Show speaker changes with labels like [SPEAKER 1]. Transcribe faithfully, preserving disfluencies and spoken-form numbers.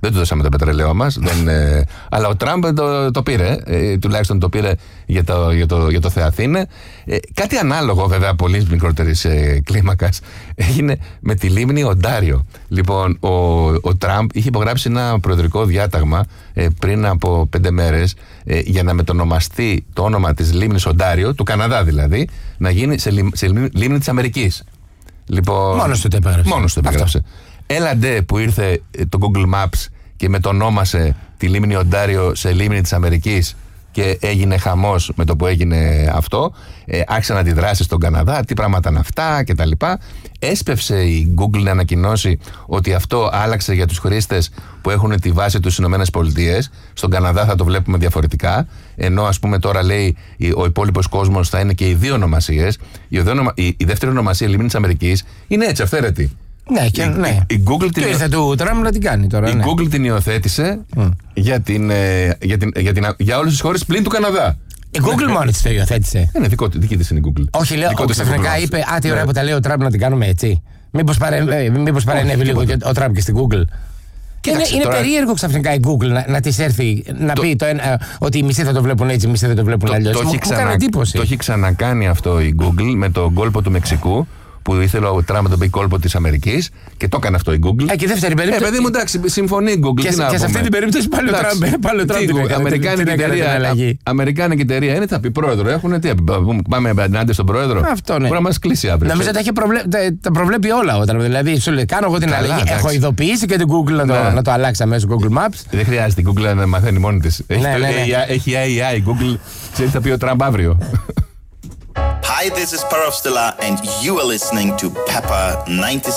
[SPEAKER 1] Δεν του δώσαμε το πετρέλαιό μας. ε, αλλά ο Τραμπ το, το πήρε. Ε, τουλάχιστον το πήρε για το, για το, για το Θεαθήνε. Ε, κάτι ανάλογο, βέβαια, πολύ μικρότερη ε, κλίμακα, έγινε με τη λίμνη Οντάριο. Λοιπόν, ο, ο Τραμπ είχε υπογράψει ένα προεδρικό διάταγμα ε, πριν από πέντε μέρες ε, για να μετονομαστεί το όνομα της λίμνης Οντάριο, του Καναδά δηλαδή, να γίνει σε, λι, σε λίμνη της Αμερικής. Λοιπόν,
[SPEAKER 2] μόνος του το υπέγραψε.
[SPEAKER 1] Μόνος του το υπέγραψε. Έλαντε που ήρθε το Google Maps και μετονόμασε τη λίμνη Οντάριο σε λίμνη της Αμερικής και έγινε χαμός με το που έγινε αυτό. Ε, άρχισαν αντιδράσεις στον Καναδά, τι πράγματα είναι αυτά κτλ. Έσπευσε η Google να ανακοινώσει ότι αυτό άλλαξε για τους χρήστες που έχουν τη βάση τους στις ΗΠΑ. Στον Καναδά θα το βλέπουμε διαφορετικά. Ενώ, ας πούμε, τώρα λέει ο υπόλοιπος κόσμος θα είναι και οι δύο ονομασίες. Η, η, η δεύτερη ονομασία, λίμνη της Αμερικής, είναι έτσι, αυθαίρετη.
[SPEAKER 2] Ναι, και,
[SPEAKER 1] η,
[SPEAKER 2] ναι.
[SPEAKER 1] Η, η Google την,
[SPEAKER 2] ήρθε του Τραμπ να την κάνει τώρα.
[SPEAKER 1] Η
[SPEAKER 2] ναι.
[SPEAKER 1] Google την υιοθέτησε mm. για, την, για, την, για, την, για όλες τις χώρες πλην του Καναδά.
[SPEAKER 2] Η Google μόνη της το υιοθέτησε.
[SPEAKER 1] Είναι δικό, δική της είναι η Google.
[SPEAKER 2] Όχι, λέω, ξαφνικά είπε, α, τι ωραία που τα λέει ο Τραμπ να την κάνουμε έτσι. Μήπως, παρε, μήπως παρενέβη λίγο ο Τραμπ και στην Google. Και είναι, είναι τώρα... περίεργο ξαφνικά η Google να, να της έρθει να το... πει το ένα, ότι οι μισοί θα το βλέπουν έτσι, οι μισοί δεν το βλέπουν αλλιώς.
[SPEAKER 1] Το,
[SPEAKER 2] μου,
[SPEAKER 1] το,
[SPEAKER 2] ξανα...
[SPEAKER 1] το έχει ξανακάνει αυτό η Google με τον κόλπο του Μεξικού, που ήθελε ο Τραμπ να τον πει κόλπο της Αμερικής και το έκανε αυτό η Google.
[SPEAKER 2] Ε, και δεύτερη περίπτωση.
[SPEAKER 1] Ε, παιδί μου, εντάξει, συμφωνεί η Google.
[SPEAKER 2] Και,
[SPEAKER 1] τι να
[SPEAKER 2] και σε αυτή την περίπτωση πάλι ο Τραμπ. Πάλι ο Τραμπ την έκανε.
[SPEAKER 1] Αμερικάνικη εταιρεία. Αμερικάνικη εταιρεία είναι, θα πει πρόεδρο. Έχουν τι, πάμε ενάντια στον πρόεδρο.
[SPEAKER 2] Αυτό ναι.
[SPEAKER 1] Μπορεί να μας κλείσει αύριο.
[SPEAKER 2] Νομίζω ότι τα προβλέπει όλα ο Τραμπ. Δηλαδή, σου λέει, κάνω εγώ την αλλαγή. Έχω ειδοποιήσει και την Google να το αλλάξει αμέσως Google Maps.
[SPEAKER 1] Δεν χρειάζεται η Google να μαθαίνει μόνη της. Έχει έι άι η Google. Ξέρει τι θα πει ο Τραμπ αύριο.
[SPEAKER 3] Hi, this is Parov Stella, and you are listening to Pepper ninety-six.